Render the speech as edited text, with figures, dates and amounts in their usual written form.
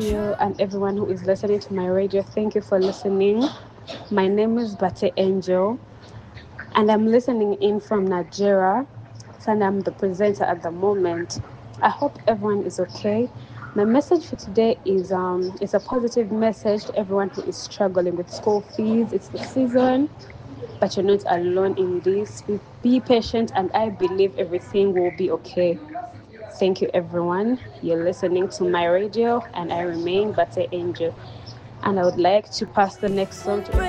you and everyone who is listening to my radio. Thank you for listening. My name is Bate Angel, and I'm listening in from Nigeria, and I'm the presenter at the moment. I hope everyone is okay. My message for today is a positive message to everyone who is struggling with school fees. It's the season, but you're not alone in this. Be patient, and I believe everything will be okay. Thank you, everyone. You're listening to my radio, and I remain Bate Angel. And I would like to pass the next song to